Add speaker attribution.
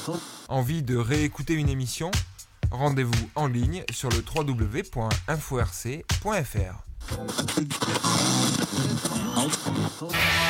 Speaker 1: Envie de réécouter une émission ? Rendez-vous en ligne sur le www.inforc.fr.